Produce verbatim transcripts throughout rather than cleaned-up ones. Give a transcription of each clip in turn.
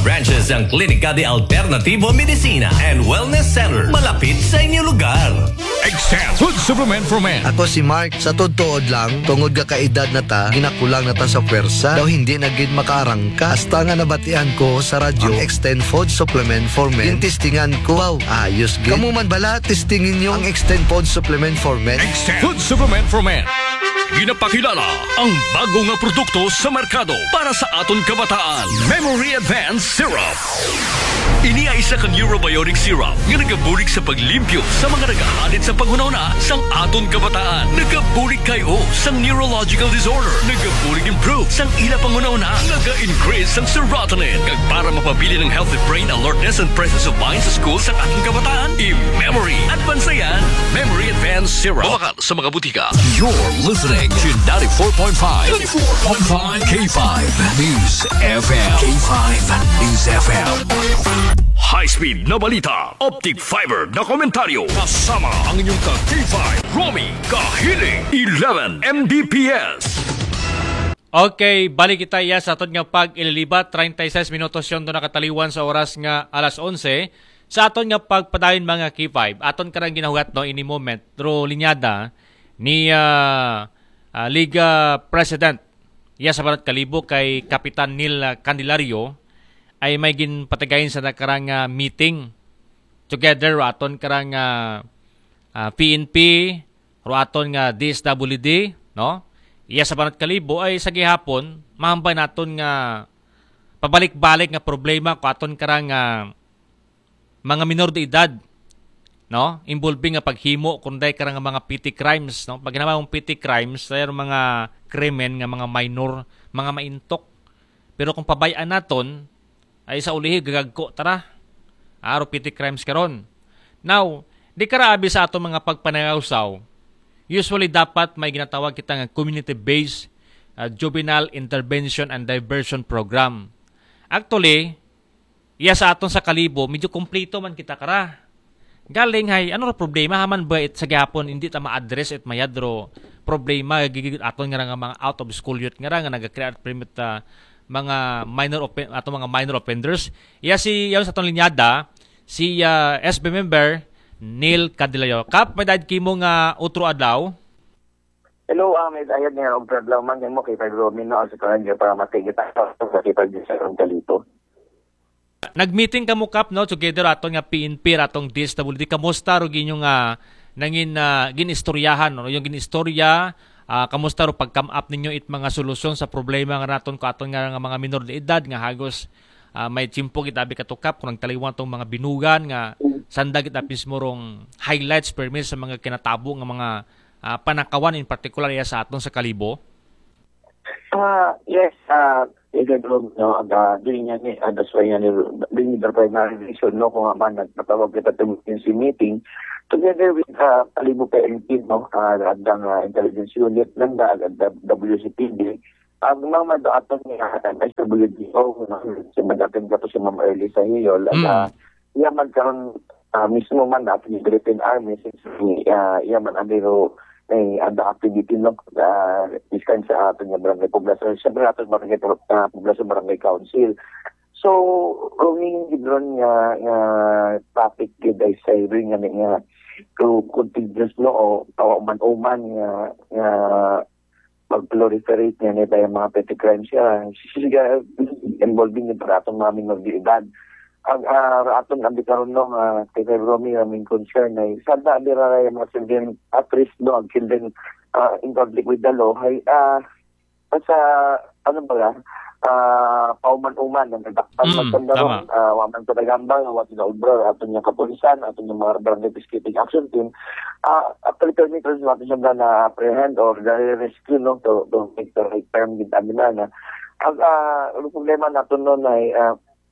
branches ang Klinika de Alternativo Medicina and Wellness Center malapit sa inyong lugar. Extend Food Supplement for Men. Ako si Mark, sa totoo lang, tungod ka kaedad na ta, ginakulang na ta sa pwersa, daw hindi na gid makaarangka. Hasta nga nabatian ko sa radyo, ang Extend Food Supplement for Men. Yung testingan ko, wow, ayos gid. Kamu man bala, testingin nyo ang Extend Food Supplement for Men. Extend Food Supplement for Men. Ginapakilala ang bago nga produkto sa merkado para sa aton kabataan. Memory Advanced Syrup. Ini ay isa ka neurobiotic syrup nga nagabulig sa paglimpyo sa mga nagahalit sa panghunahuna sang aton kabataan. Nagabulig kayo sa neurological disorder. Nagabulig improve sang ila panghunahuna. Naga-increase sang serotonin. Kag para mapabili ng healthy brain alertness and presence of mind sa school sa ating kabataan. I-Memory Advance yan. Memory Advanced Syrup. Bumakal sa mga butika. You're listening to ninety-four point five. ninety-four point five K five News F M. K five News F M. High-speed na balita, optic fiber na komentaryo, kasama ang inyong ka-K five, Romy Kahiling, eleven M B P S. Okay, balik kita iya sa aton nga pag-ililibat, thirty-six minutos yon do nakataliwan sa oras nga alas eleven. Sa aton nga pagpadayon mga K five, aton karang ginahugat no ini moment, through linyada ni uh, uh, Liga President iya sa Barat Kalibo kay Kapitan Neil Candelario ay may ginpatagayin sa nakarang uh, meeting together aton karang uh, uh, P N P ro aton nga D S W D no iya sa Barat Kalibo ay sa gihapon mahambay naton nga pabalik-balik nga problema ko aton karang uh, mga minor de edad no involving nga paghimo kunday karang mga petty crimes no pag ginawa mong petty crimes ay mga krimen nga mga minor mga maintok pero kung pabayaan naton ay sa ulihi gagagko tara aro petty crimes karon. Now di karaabi sa ato mga pagpanangawsaw usually dapat may ginatawag kita nga community based uh, juvenile intervention and diversion program. Actually iya sa aton sa Kalibo medyo kompleto man kita kara galing hay ano ra problema haman ba it sa gihapon hindi ta ma-address it mayadro problema gigit aton nga mga out of school youth nga nga naga-create permit uh, mga minor open ato mga minor offenders. Iya si yaw sa atong linyada si uh, S B member Neil Candelario. Kap may dad kimo nga utro adlaw. Hello, Ahmed. Ayad nga og adlaw man mo kay Pedro Mino sa kanyo para matigita sa kipag sa kalito. Nag-meeting kamo kap no together aton nga P N P atong D S W D. Kamusta ro ginyo nga nangin uh, ginistoryahan no yung ginistorya. Uh, kamusta ro pag-come up ninyo it mga solusyon sa problema nga naton ko aton nga, nga mga minor de edad nga hagos uh, may chimpog itabi katukap kung nagtaliwan tong mga binugan nga sandag ita mismo rong highlights permis sa mga kinatabo nga mga uh, panakawan in particular iya sa aton sa Kalibo. Uh, yes, uh, igagawin no, uh, doon yan eh, uh, that's why yan, doon yung primary reason, no, kung man nagpatawag kita tumingin si meeting, together with uh, Kalibo P N P, no, uh, adang uh, intelligence unit, ng W C P D, ang uh, mga madaatong nga, S W D O, no, si madating ka to si Ma'am Early sa iyo, mm. uh, iya man karon uh, mismo man natin yung Philippine Army, since uh, iya man andiro, may ada activity no uh, iskan sa aton nga barangay poblasyon sa aton barangay uh, poblasyon barangay council. So roaming gidron nga nga topic gid ay say ring nga nga to continuous no o o man o man nga nga mag-proliferate nga nila yung mga petty crimes siya siya involving yung para atong maming mag-edad. Ang uh, atong ambi karon no uh, kay Romy aming concern ay sada dira yung mga children at risk no ang children uh, in conflict with the law ay uh, sa ano ba uh, pauman-uman ang nagdakpan mm, magtanda uh, waman to nagambang wat na ubra atong yung kapulisan atong yung mga barangay peacekeeping action team uh, after kilometers natin siya na apprehend or the rescue no to, to make the right term with amina na ang uh, problema natin noon ay uh,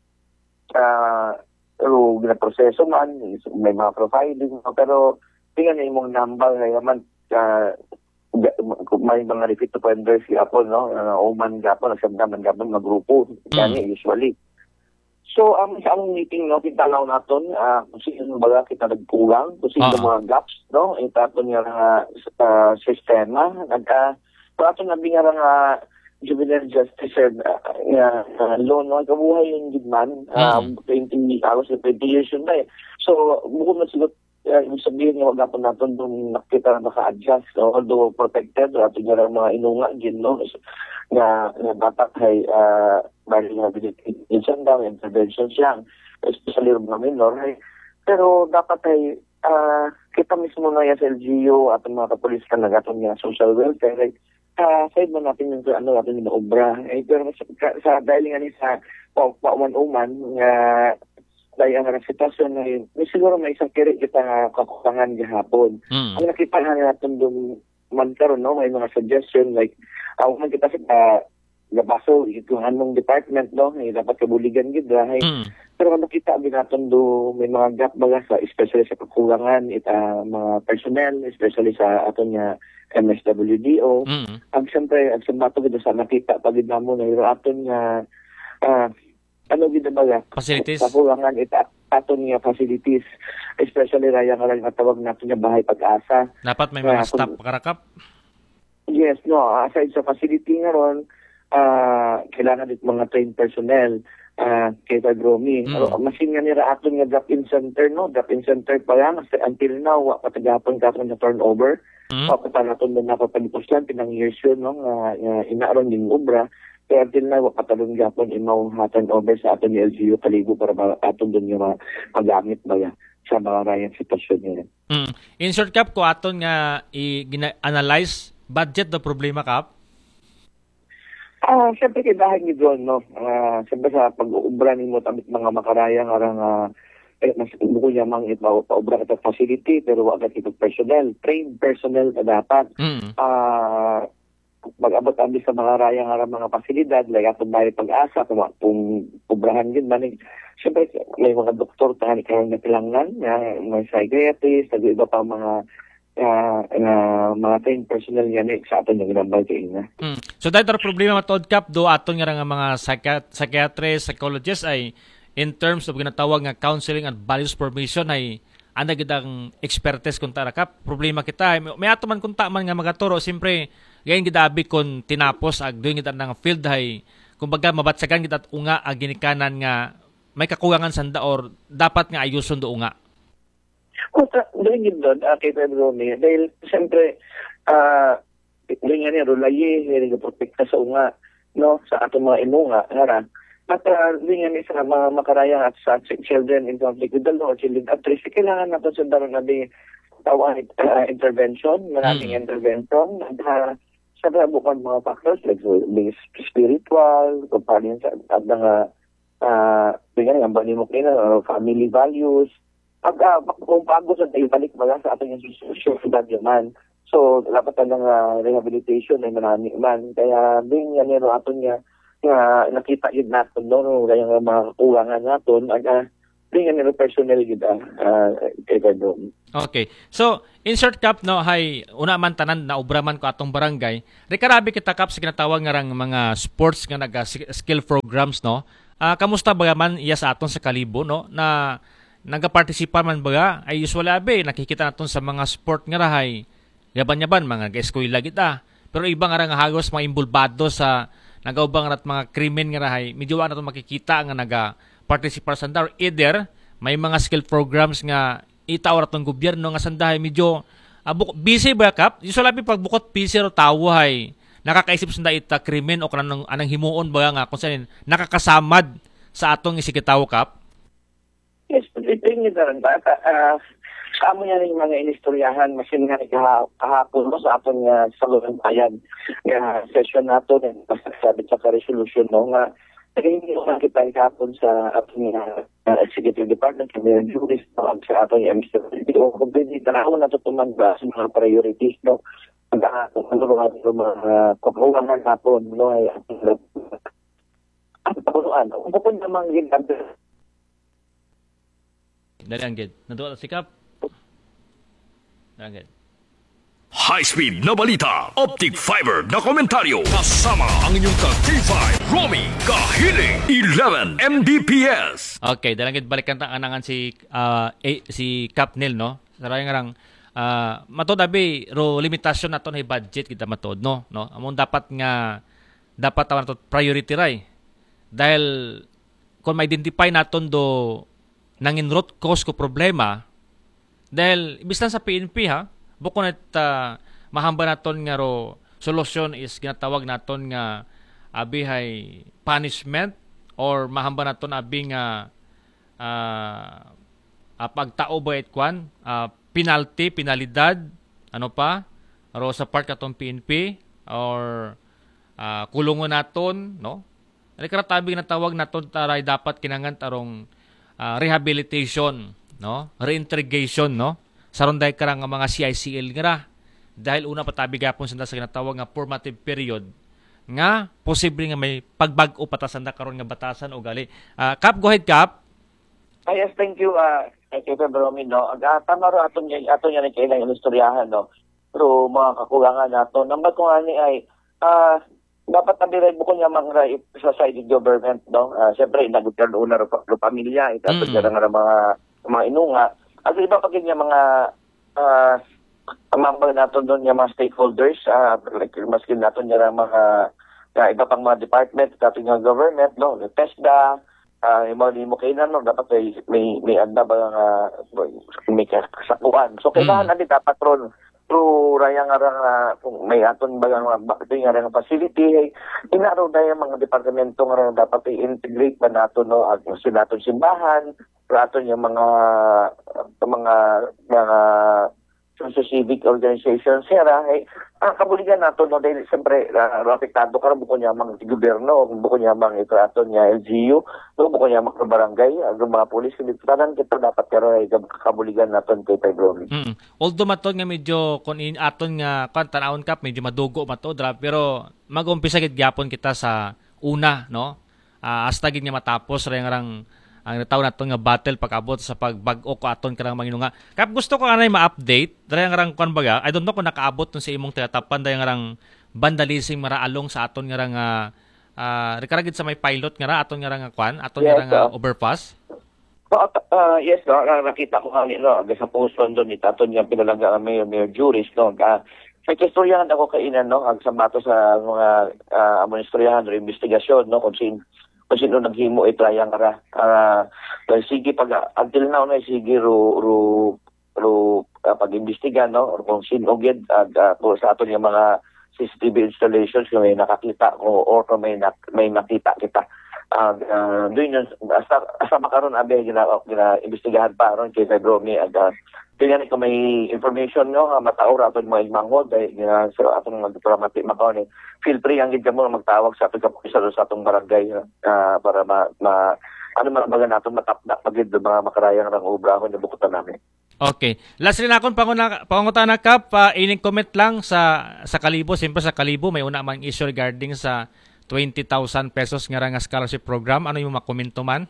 Uh, pero ginaproseso man, may mga profiling, pero tingnan niyo yung number na yaman, uh, may mga repeat offenders yapon, no? Uh, Oman yapon, nagsamdaman yapon, mga grupo, yan mm. usually. So, um, sa among meeting, no, kitalaw natin, uh, kung sino baga kita nagkulang, kung sino uh-huh. mga gaps, no? Ito ato niya uh, uh, sistema, nagka, uh, ato nabi nga nga, juvenile justice uh, nga uh, loan no kabuhay yung gidman um twenty hours na twenty years yun na eh. So bukod na sila uh, yung sabihin nga wag po natin doon nakita na maka-adjust no? Although protected ato nga mga inunga gin no nga nga dapat ay uh, rehabilitation daw intervention siyang especially mga minor ay pero dapat ay uh, kita mismo na yung sa L G U at mga kapulis ka na gaton nga social welfare ay Uh, side man natin yung ano natin yung obra. Eh, pero sa, sa dahil nga ni sa pauman-uman nga dahil ang sitwasyon na yun, may siguro may isang kiri kita nga kakulangan gahapon. Mm. Ang nakita nga natin doon man karon no, may mga suggestion like uh, uh, kita sa uh, gabaso kung anong department no, eh, dapat kabuligan gid rahay. Mm. Pero kung nakita binaton do may mga gap baga sa especially sa kakulangan ita mga personnel, especially sa aton nga M S W D O. Mm-hmm. Ang siyempre, ang sambato gito sa nakita pagid namo na iro aton nga uh, ano gid ba facilities sa kulangan ita aton nga facilities, especially raya nga lang tawag natin nga bahay pag-asa. Dapat may mga uh, staff pakarakap. Yes, no, aside sa facility nga ron, uh, kailangan dit mga trained personnel. Uh, kay Romy. Mm. Masin nga nila aton nga drop-in center, no? Drop-in center pa lang. Until now, wa patagapon ka na turnover. Mm. Wa patanaton na napapalipos lang, pinang years yun, no? Uh, uh, inaaron din obra. Kaya until now, wa patalong gapon imaw turnover sa aton ni L G U kalibo para ba, aton dun yung mga magamit ba ya sa mga rayang sitwasyon nila. Mm. In short, Kap, ko aton nga i-analyze budget na problema, Kap? Ah, uh, siyempre kay dahil ni John, no? Uh, siyempre sa pag-uubra ni mo tamit mga makarayang arang uh, eh, mas buko niya mang ipaubra ka facility pero wag ito personnel, trained personnel na dapat. Mm. Uh, mag-abot abis sa mga rayang arang mga pasilidad, like atong bahay pag-asa, kung, kung ubrahan din man. Siyempre, may mga doktor tahan ikaw na pilangnan, uh, may psychiatrist, iba pa mga Uh, uh, mga trained personnel yan eh, sa aton yung ginambal kayo na. Mm. So dahil ito problema matod Kap, do aton nga nga mga psychiat- psychiatrists, psychologists ay in terms of ginatawag nga counseling and values formation ay ana gid ang expertise kun tara Kap. Problema kita, may ato man kunta man nga magaturo, siyempre gayon gidabi kon tinapos ag doing gid ang field hay kumbaga mabatsagan gid at unga ag ginikanan nga may kakulangan sanda or dapat nga ayuson do unga. Kung dahil yun doon, uh, kay Pedro Romy, dahil siyempre, uh, dahil nga niya, rulaye, dahil nga protekta sa unga, no, sa atong mga inunga, hara. At uh, dahil nga niya sa mga makarayang at sa children in conflict with the law, children at risk, kailangan natin sa daron na di tawag uh, intervention, maraming mm. intervention, at uh, sa bukan mga factors, like so, being spiritual, kung paano yun sa at nga, uh, dahil nga, bali mo kayo, family values, pag uh, kung bago sa tayo balik mga sa ating susunod man. So, dapat na uh, rehabilitation ay marami man. Kaya, din nga nero aton nga, nga nakita yun natin, no? Kaya nga mga kakulangan natin, at uh, din nga nero personnel yun, uh, kay Pedro. Okay. So, in short, Kap, no, hay, una man tanan na ubraman ko atong barangay, rekarabi kita, Kap, sa kinatawag nga rang mga sports nga nag-skill programs, no? Uh, kamusta ba man iya sa aton sa Kalibo, no? Na nagapartisipa man baga ay usually abe nakikita naton sa mga sport nga rahay yaban-yaban mga ga-eskwela kita pero iba nga nga hagos mga imbulbado sa nagaubang rat mga krimen nga rahay medyo wa naton makikita nga naga-participar sandar either may mga skill programs nga itaw ratong gobyerno nga sandahay medyo uh, busy ba Kap usually abe pag bukod busy ro tawo hay nakakaisip sanda ita krimen o kanang anang himuon baga nga kung saan nakakasamad sa atong isikitaw Kap. Yes, ito yung rin ba? Uh, sa amo yan yung mga inistoryahan, masin nga kaha, kahapon mo sa aton nga sa Lurang Bayan. Nga session nato, sabi sa ka-resolution mo nga, naging yung kita kahapon sa aton nga uh, executive department, kami yung jurist, no, sa aton yung M S W. O kung pwede, tanahon na ito tumanda sa mga priorities, no? Pag-ahatong ano nga mga kapulangan hapon, no? Ay, ang tapunuan. Kung kung namang ginagawa, Dari anggid. Nandoon si Kap. Dari anggid. High-speed na balita, optic fiber na komentaryo, kasama ang inyong ka-K five, Romy Kahiling, eleven M B P S. Okay, dari anggid balikan ta anangan si uh, eh, si Kap Nil, no? Saray nga rang uh, matod abi ro limitasyon naton hay budget kita matod, no? No? Amon dapat nga dapat tawag nato priority ray. Dahil kung ma-identify naton do nangin root cause ko problema, dahil ibis lang sa P N P ha, bukod at uh, mahamba naton nga ro solusyon is ginatawag naton nga abihay punishment or mahamba naton abi nga uh, uh, pagtao ba itkuan uh, penalty, penalidad, ano pa ro sa part katong P N P or uh, kulungon naton, no? Ay karatabi na tawag naton taray dapat kinangan tarong uh, rehabilitation, no? Reintegration, no? Saron dahil karang nga mga C I C L nga dahil una patabi gapon sa sa ginatawag nga formative period nga posible nga may pagbag-o patasan na karon nga batasan o gali. Uh, Kap, go ahead, Kap. Ah, yes, thank you, uh, thank you, Pedromi, no? Ang uh, tama ro aton niya, aton niya ni kailang ilusturyahan, no? Pero mga kakulangan nato, nambag ko nga ni ay, ah, uh, dapat nabiray mo ko niya mga sa side of government, no? Uh, Siyempre, inagot ka doon na ro pamilya, itatod ka na mga, mga inunga. At iba pa niya mga, uh, amambag nato doon niya mga stakeholders, uh, like, maskin nato niya mga, uh, iba pang mga department, ating nga government, no? The TESDA, uh, yung mga mo kainan, no? Dapat may, may, may anda ba nga, uh, may kasakuan. So, kailangan mm. natin dapat ron, through raya nga nga kung may aton ba nga bakit nga nga facility ay inaro na yung mga departamento nga dapat i-integrate ba nato no ang sinaton simbahan aton yung mga mga mga socio-civic organizations sira ay ang kabuligan nato no dahil siyempre uh, apektado ka buko niya mga gobyerno buko niya mga ito aton niya L G U no buko niya mga barangay ang mga pulis dito tanan kita dapat karon ay kabuligan naton kay Pedro. Mm. Although maton nga medyo kun in aton nga kan tanawon kap medyo madugo mato dra pero mag-umpisa gid gyapon kita sa una no. Uh, hasta gid nga matapos ray nga rang ang nataw naton nga battle pag-abot sa pagbag-o ko aton kanang manginunga. Kap gusto ko anay ma-update dahil nga rang kon baga. I don't know kung nakaabot nun sa imong tiyatapan dahil nga rang vandalism maraalong sa aton nga rang uh, uh, rekaragid sa may pilot nga ra aton nga rang kwan, aton yes, nga rang uh, overpass. Uh, uh, yes, no, nakita ko nga no, sa post doon ni aton nga pinalaga ang mayor mayor juris no. Uh, May istoryahan ako kainan no, ang sambato sa mga uh, among istoryahan o investigasyon no kung sin kung sino naghimo itrayang kara uh, sige pag until now na sige ro ro ro uh, pag-imbestiga no or kung sino gid uh, uh, sa aton yung mga C C T V installations kung may nakakita o or kung may nak, may nakita kita uh, uh, doon yun hasta, hasta makaroon abe gina, gina imbestigahan pa ron kay Pedromi at uh, tingnan ko may information no mataor aton mga imangod dahil uh, sa atong magdiplomatic makaon eh feel free ang gid mo magtawag sa atong kapulisan sa atong barangay uh, para ma, ma ano man baga naton matapdak pagid mga makarayang rang obra ko nabukutan namin. Okay. Last rin akong panguna pangungutan na Kap, uh, ining comment lang sa sa Kalibo, siyempre sa Kalibo may una mang issue regarding sa twenty thousand pesos nga nga scholarship program. Ano yung makomento man?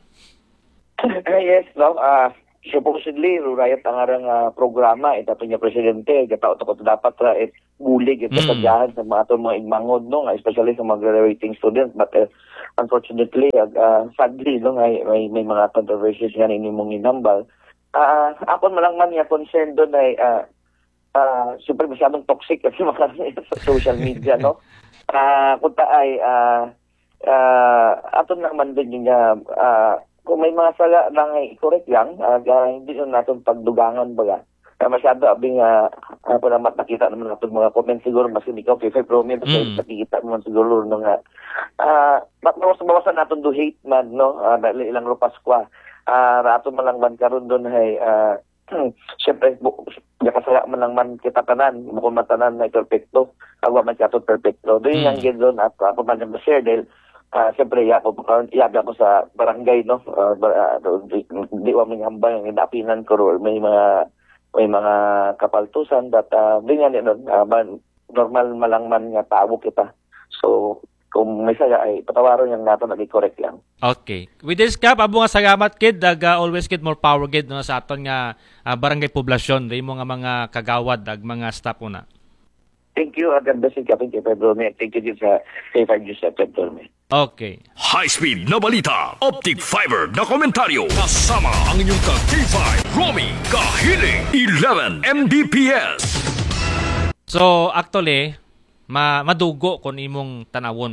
Yes, no. Ah uh, supposedly rurayat ang arang uh, programa ito niya presidente gataw to dapat ra it bulig ito mm. sadyahan sa mga aton mga igmangod no especially sa mga graduating students but uh, unfortunately uh, sadly no may, may, may mga controversies nga ni mong inambal uh, ako man lang man nga concern doon ay uh, uh, super masyadong toxic kasi mga sa social media no uh, kunta ay uh, uh, aton naman din yung uh, kung may mga sala lang ay correct lang, uh, uh, hindi na natin pagdugangan baga. Uh, masyado abing uh, uh, naman nakita naman natin mga comment siguro mas hindi ko kay Promi kasi mm. nakikita naman siguro nung uh, uh, bawas-bawasan natin do hate man no uh, dahil ilang rupas kwa uh, rato man lang man karon doon ay uh, siyempre nakasala man lang man kita tanan bukod man tanan na perfecto agwa man kato perfecto doon mm. yung gidon at ako man yung share dahil Uh, siyempre, yako, iyabi ako sa barangay, no? Uh, uh, di, di wa may hambang yung inapinan ko, or may mga may mga kapaltusan, that, uh, di nga nun, uh, normal malang man nga tao kita. So, kung may saya ay patawaron yung nato, nag-correct lang. Okay. With this, Kap, abo nga salamat, kid, dag, uh, always kid more power, kid, no, sa aton nga uh, barangay poblasyon, di mo nga mga kagawad, dag, mga staff po na. Thank you, agad ba si Kapin kay Pedro May. Thank you din sa K five News sa Pedro May. Okay. High-speed na balita, optic fiber na komentaryo, kasama ang inyong ka-K five, Romy Kahiling, eleven M B P S. So, actually, ma madugo kung imong tanawon.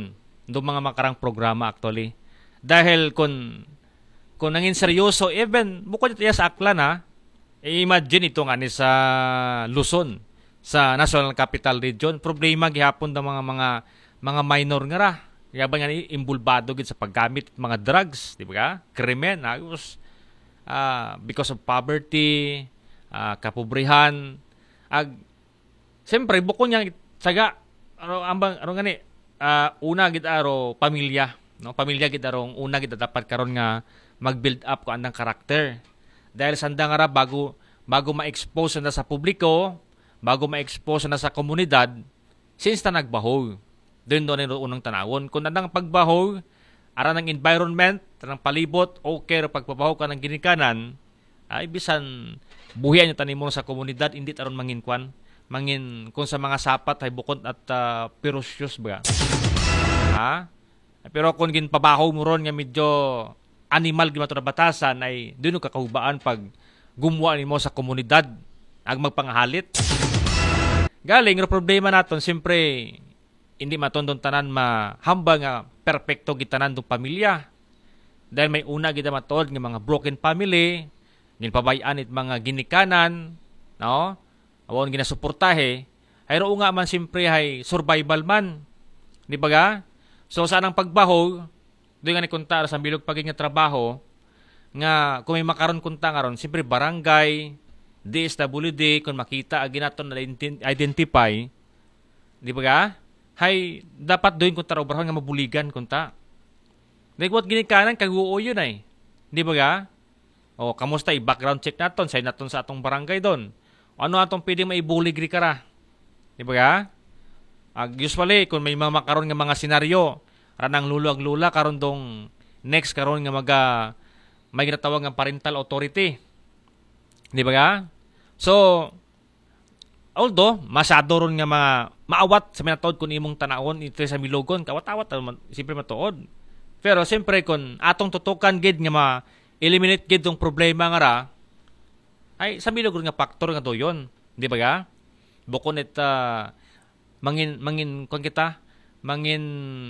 do mga makarang programa actually. Dahil kung kung nangin seryoso, even bukod ito sa Aklan ha, imagine ito nga ni sa Luzon, sa National Capital Region, problema gihapon ng mga mga mga minor nga ra. Kaya ba nga imbulbado gid sa paggamit mga drugs, di ba? Krimen, agos uh, because of poverty, uh, kapobrihan, ag siyempre bukod niya saga ano ambang ano gani uh, una gid aro pamilya, no? Pamilya gid arong una gid dapat karon nga mag-build up ko andang karakter. Dahil sanda nga ra bago bago ma-expose na sa publiko, bago ma-expose na sa komunidad, since ta nagbahog. Doon doon yung unang tanawon. Kung andang pagbahog, ara ng environment, ng palibot, okay, pagpabahog ka ng ginikanan, ay bisan buhian yung tanim mo sa komunidad, hindi taron mangin kwan. Mangin kung sa mga sapat ay bukod at uh, pirosyos ba? Ha? Pero kung ginpabaho mo ron nga medyo animal ginato na batasan ay doon yung kakahubaan pag gumawa mo sa komunidad ang magpangahalit. Galing, yung problema naton, siyempre, hindi matondong tanan mahamba nga perpekto gitanan ng pamilya. Dahil may una kita matod ng mga broken family, ginpabayaan it mga ginikanan, no? Awon ginasuportahe, ay roo nga man siyempre ay survival man. Di ba ga? So saan ang pagbahog, doon nga ni kunta sa bilog paging nga trabaho, nga kung may makaroon kunta nga ron, siyempre barangay, D S W D, kung makita agin natin na identify, di ba ga? Hay, dapat doon kunta rin, nga mabuligan kunta. Nagwat ginikanan, kaguo yun ay. Di ba ga? O, kamusta, i-background check natin, say natin sa atong barangay doon. Ano atong pwedeng maibulig ri kara? Di ba ga? Ag, usually, kung may mga makaroon nga mga senaryo, ranang lulo ag lula karon dong next karon nga maga may ginatawag nga parental authority. Di ba ga? So although masyado ron nga mga maawat sa minatuod kun imong tanawon ito sa milogon kawat-awat siyempre matuod. Pero siyempre kun atong tutukan gid nga ma-eliminate gid tong problema nga ra ay sa milogon nga factor nga doyon. Di ba ga? Bukod it uh, mangin mangin kun kita mangin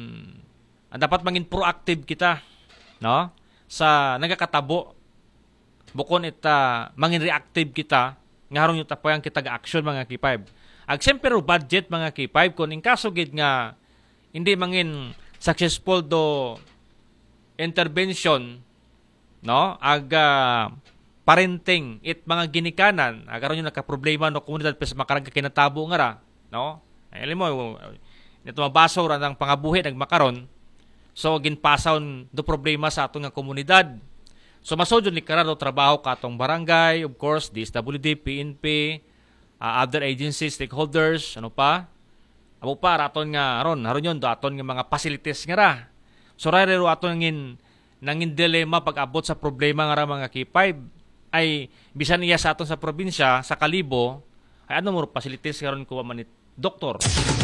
uh, dapat mangin proactive kita, no? Sa nagakatabo. Bukod it uh, mangin reactive kita nga harong yung tapoyang kita ga-action mga K five. Ag siyempre budget mga K five kung in kaso gid nga hindi mangin successful do intervention, no? Ag uh, parenting it mga ginikanan agaron yung nakaproblema no komunidad pa sa makarang kinatabo nga ra, no? Ay, alam mo ito mabaso ra ng pangabuhi nagmakaron. So ginpasaw do problema sa atong nga komunidad. So masodyo ni karado trabaho ka atong barangay, of course, D S W D, P N P, uh, other agencies, stakeholders, ano pa? Amo pa raton nga aron, haron yon do aton nga mga facilities nga ra. So rarero aton ngin nangin dilema pag abot sa problema nga ra mga K five ay bisan niya sa aton sa probinsya, sa Kalibo, ay ano mo facilities karon ko man ni doktor.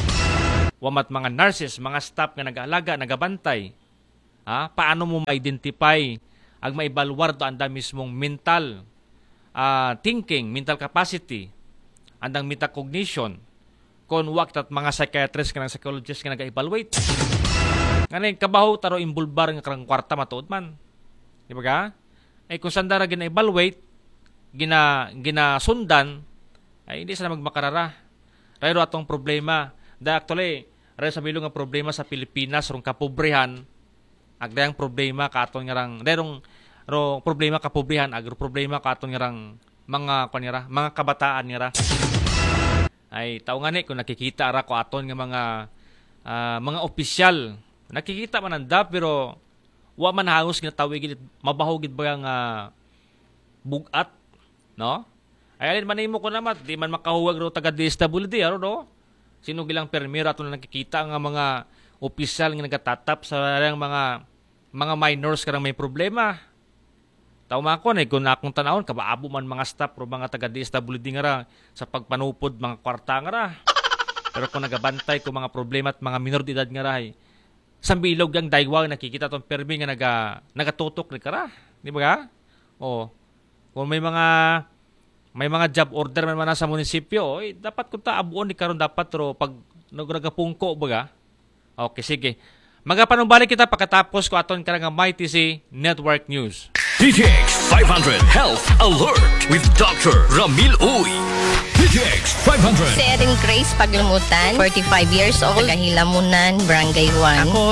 Wamat mga nurses, mga staff nga nag-aalaga, nagabantay. Ha? Paano mo ma-identify ag maibalwar do anda mismong mental uh, thinking, mental capacity, andang metacognition, kung wak at mga psychiatrist ka ng psychologist nga nag-evaluate. Ngayon, kabaho taro imbulbar nga karang kwarta matuod man. Di ba ka? Ay kung sandara gina-evaluate, gina, ginasundan, ay hindi sana magmakarara. Rayro atong problema. Da actually, rayro sa bilong nga problema sa Pilipinas, rong kapobrehan, agdayang problema katon nga rang derong ro problema kapobrihan agro problema katon nga rang mga kanira mga kabataan nga ra ay tao nga ni kung nakikita ra ko aton nga mga uh, mga opisyal nakikita man anda pero wa man hangos nga tawig mabahogid ba nga bugat no ay alin man imo ko naman di man makahuwag ro taga D S W D aro no sino gilang permira aton nakikita nga mga opisyal nga nagatatap sa mga mga minors karang may problema. Tao man ko na kung akong tanawon kabaabo man mga staff o mga taga D S W D nga ra sa pagpanupod mga kwarta nga ra. Pero kung nagabantay ko mga problema at mga minor de edad nga ra ay sambilog ang daywang nakikita tong permi nga naga nagatutok ni kara. Di ba ga? O kung may mga may mga job order man, man sa munisipyo, oy, dapat kunta abuon ni karon dapat ro pag nagagapungko baga. Okay, sige. Mga panumbalik kita pagkatapos ko aton karang Mighty C Network News. D T X five hundred Health Alert with Doctor Ramil Uy. D T X five hundred. Si Erin Grace Paglumutan, forty-five years old, Tagahilamunan, Barangay one. Ako